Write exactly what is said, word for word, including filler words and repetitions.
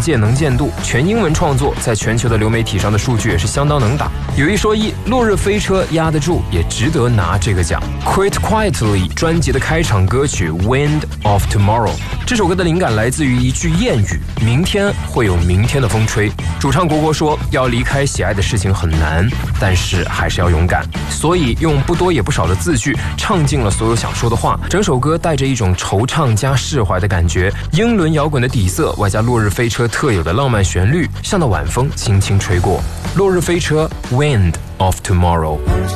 界能见度，全英文创作在全球的流媒体上的数据也是相当能打。有一说一，落日飞车压得住，也值得拿这个奖。Quit Quietly 专辑的开场歌曲 Wind of Tomorrow， 这首歌的灵感来自于一句谚语：明天会有明天的风吹。主唱国国说，要离开喜爱的事情很难，但是还是要勇敢，所以用不多也不少的字句唱尽了所有想说的话。整首歌带着一种惆怅加释怀的感觉，英伦摇滚的底色外加落日飞车特有的浪漫旋律，像那晚风轻轻吹过。落日飞车 Wind of Tomorrow。